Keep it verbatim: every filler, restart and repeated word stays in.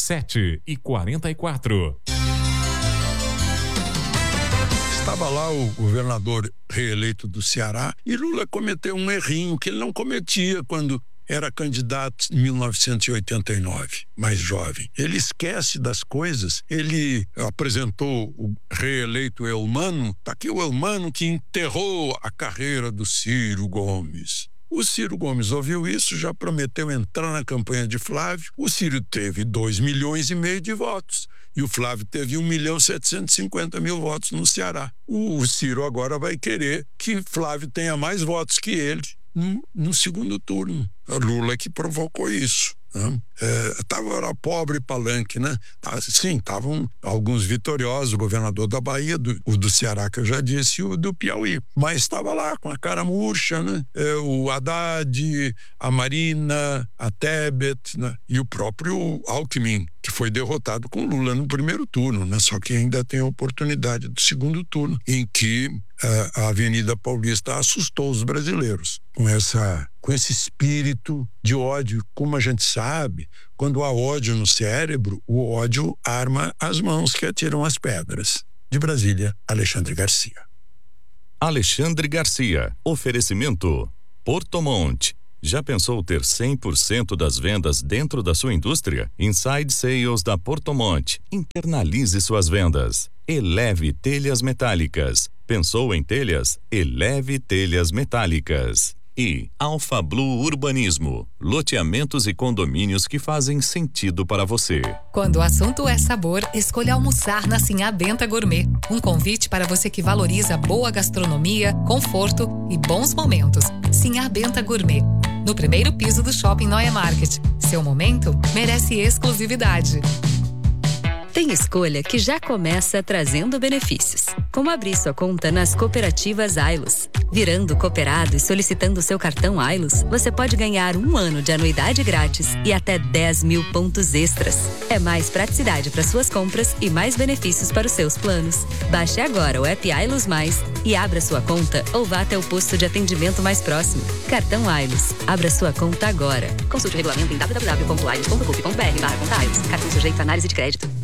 sete e quarenta e quatro. Estava lá o governador reeleito do Ceará e Lula cometeu um errinho que ele não cometia quando era candidato em mil novecentos e oitenta e nove, mais jovem. Ele esquece das coisas, ele apresentou o reeleito Eumano, tá aqui o Eumano que enterrou a carreira do Ciro Gomes. O Ciro Gomes ouviu isso, já prometeu entrar na campanha de Flávio. O Ciro teve dois milhões e meio de votos e o Flávio teve um milhão setecentos e cinquenta mil votos no Ceará. O Ciro agora vai querer que Flávio tenha mais votos que ele no, no segundo turno. A Lula que provocou isso. Né? É, tava, era pobre palanque, né? Sim, estavam alguns vitoriosos, o governador da Bahia, do, o do Ceará, que eu já disse, e o do Piauí. Mas estava lá com a cara murcha, né? É, o Haddad, a Marina, a Tebet, né? E o próprio Alckmin, que foi derrotado com Lula no primeiro turno, né? Só que ainda tem a oportunidade do segundo turno, em que uh, a Avenida Paulista assustou os brasileiros com essa, com esse espírito de ódio. Como a gente sabe, quando há ódio no cérebro, o ódio arma as mãos que atiram as pedras. De Brasília, Alexandre Garcia. Alexandre Garcia. Oferecimento Portomont. Já pensou ter cem por cento das vendas dentro da sua indústria? Inside Sales da Portomont. Internalize suas vendas. Eleve Telhas Metálicas. Pensou em telhas? Eleve Telhas Metálicas. E Alfa Blue Urbanismo. Loteamentos e condomínios que fazem sentido para você. Quando o assunto é sabor, escolha almoçar na Sinhá Benta Gourmet. Um convite para você que valoriza boa gastronomia, conforto e bons momentos. Sinhá Benta Gourmet. No primeiro piso do Shopping Noia Market. Seu momento merece exclusividade. Tem escolha que já começa trazendo benefícios, como abrir sua conta nas cooperativas Ailos. Virando cooperado e solicitando seu cartão Ailos, você pode ganhar um ano de anuidade grátis e até dez mil pontos extras. É mais praticidade para suas compras e mais benefícios para os seus planos. Baixe agora o app Ailos Mais e abra sua conta ou vá até o posto de atendimento mais próximo. Cartão Ailos. Abra sua conta agora. Consulte o regulamento em w w w ponto ailos ponto com ponto b r barra conta Ailos. Cartão sujeito a análise de crédito.